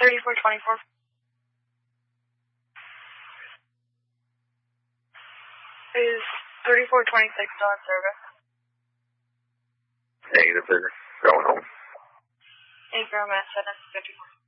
3424. Is 3426 still in service? Negative, they're going home. Ingram at 754.